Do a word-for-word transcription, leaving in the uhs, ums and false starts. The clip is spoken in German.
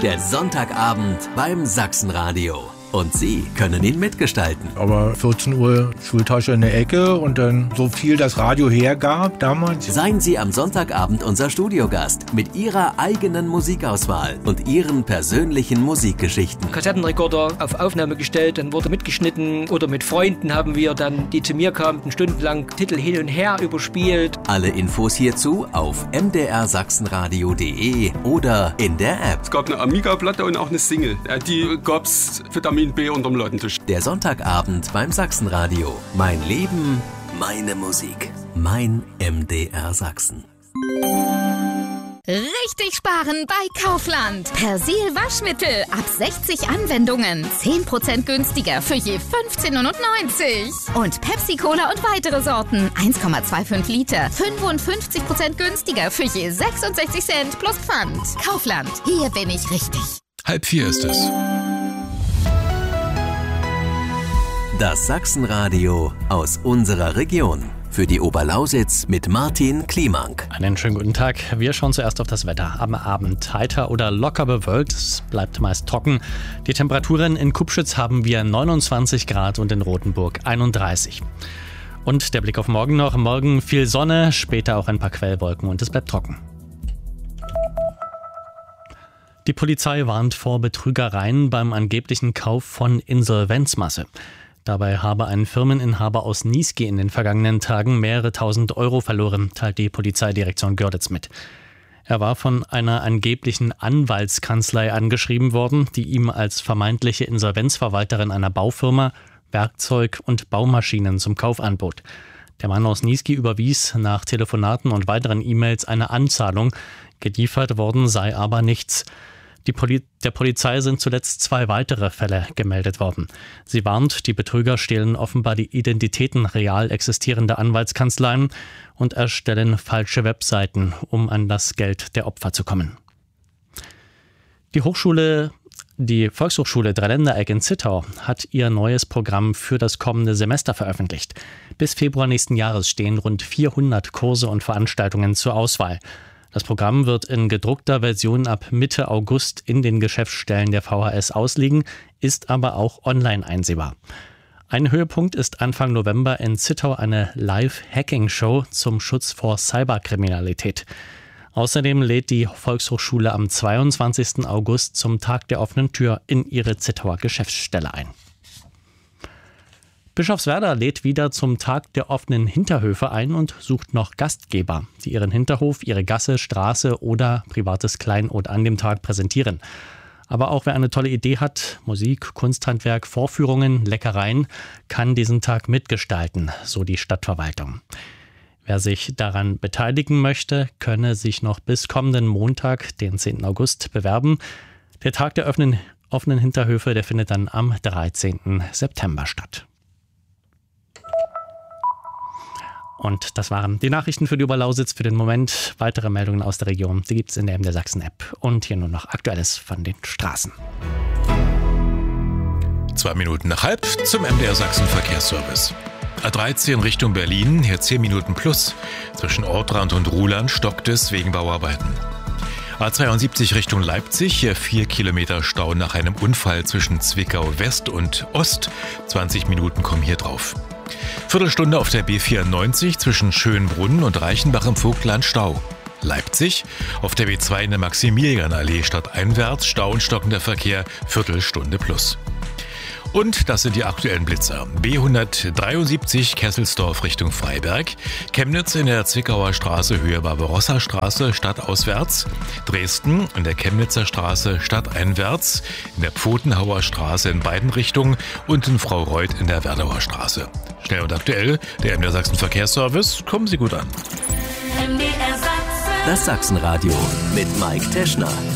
Der Sonntagabend beim Sachsenradio. Und Sie können ihn mitgestalten. Aber vierzehn Uhr Schultasche in der Ecke und dann so viel das Radio hergab damals. Seien Sie am Sonntagabend unser Studiogast mit Ihrer eigenen Musikauswahl und Ihren persönlichen Musikgeschichten. Kassettenrekorder auf Aufnahme gestellt, dann wurde mitgeschnitten oder mit Freunden haben wir dann, die zu mir kamen, stundenlang Titel hin und her überspielt. Alle Infos hierzu auf m d r sachsenradio punkt d e oder in der App. Es gab eine Amiga-Platte und auch eine Single. Die gab's Vitamin B unterm Ladentisch. Der Sonntagabend beim Sachsenradio. Mein Leben, meine Musik. Mein M D R Sachsen. Richtig sparen bei Kaufland. Persil Waschmittel ab sechzig Anwendungen. zehn Prozent günstiger für je fünfzehn neunundneunzig. Und Pepsi Cola und weitere Sorten. eins Komma fünfundzwanzig Liter. fünfundfünfzig Prozent günstiger für je sechsundsechzig Cent plus Pfand. Kaufland. Hier bin ich richtig. Halb vier ist es. Das Sachsenradio aus unserer Region. Für die Oberlausitz mit Martin Kliemank. Einen schönen guten Tag. Wir schauen zuerst auf das Wetter. Am Abend heiter oder locker bewölkt. Es bleibt meist trocken. Die Temperaturen in Kupschitz haben wir neunundzwanzig Grad und in Rothenburg einunddreißig. Und der Blick auf morgen noch. Morgen viel Sonne, später auch ein paar Quellwolken und es bleibt trocken. Die Polizei warnt vor Betrügereien beim angeblichen Kauf von Insolvenzmasse. Dabei habe ein Firmeninhaber aus Niesky in den vergangenen Tagen mehrere tausend Euro verloren, teilt die Polizeidirektion Görlitz mit. Er war von einer angeblichen Anwaltskanzlei angeschrieben worden, die ihm als vermeintliche Insolvenzverwalterin einer Baufirma Werkzeug und Baumaschinen zum Kauf anbot. Der Mann aus Niesky überwies nach Telefonaten und weiteren E-Mails eine Anzahlung. Geliefert worden sei aber nichts. Die Poli- der Polizei sind zuletzt zwei weitere Fälle gemeldet worden. Sie warnt, die Betrüger stehlen offenbar die Identitäten real existierender Anwaltskanzleien und erstellen falsche Webseiten, um an das Geld der Opfer zu kommen. Die Hochschule, die Volkshochschule Dreiländereck in Zittau hat ihr neues Programm für das kommende Semester veröffentlicht. Bis Februar nächsten Jahres stehen rund vierhundert Kurse und Veranstaltungen zur Auswahl. Das Programm wird in gedruckter Version ab Mitte August in den Geschäftsstellen der V H S ausliegen, ist aber auch online einsehbar. Ein Höhepunkt ist Anfang November in Zittau eine Live-Hacking-Show zum Schutz vor Cyberkriminalität. Außerdem lädt die Volkshochschule am zweiundzwanzigsten August zum Tag der offenen Tür in ihre Zittauer Geschäftsstelle ein. Bischofswerda lädt wieder zum Tag der offenen Hinterhöfe ein und sucht noch Gastgeber, die ihren Hinterhof, ihre Gasse, Straße oder privates Kleinod an dem Tag präsentieren. Aber auch wer eine tolle Idee hat, Musik, Kunsthandwerk, Vorführungen, Leckereien, kann diesen Tag mitgestalten, so die Stadtverwaltung. Wer sich daran beteiligen möchte, könne sich noch bis kommenden Montag, den zehnten August, bewerben. Der Tag der offenen, offenen Hinterhöfe, der findet dann am dreizehnten September statt. Und das waren die Nachrichten für die Oberlausitz für den Moment. Weitere Meldungen aus der Region, die gibt es in der M D R Sachsen-App. Und hier nur noch Aktuelles von den Straßen. Zwei Minuten nach halb zum M D R Sachsen Verkehrsservice. A dreizehn Richtung Berlin, hier zehn Minuten plus. Zwischen Ortrand und Ruhland stockt es wegen Bauarbeiten. A zweiundsiebzig Richtung Leipzig, hier vier Kilometer Stau nach einem Unfall zwischen Zwickau West und Ost. zwanzig Minuten kommen hier drauf. Viertelstunde auf der B vierundneunzig zwischen Schönbrunn und Reichenbach im Vogtland Stau. Leipzig, auf der B zwei in der Maximilianallee stadteinwärts Stau und stockender Verkehr, Viertelstunde plus. Und das sind die aktuellen Blitzer. B hundertdreiundsiebzig Kesselsdorf Richtung Freiberg, Chemnitz in der Zwickauer Straße Höhe Barbarossa-Straße stadtauswärts, Dresden in der Chemnitzer Straße stadteinwärts, in der Pfotenhauer Straße in beiden Richtungen und in Frau Reuth in der Werdauer Straße. Schnell und aktuell, der M D R Sachsen Verkehrsservice, kommen Sie gut an. Das Sachsenradio mit Mike Teschner.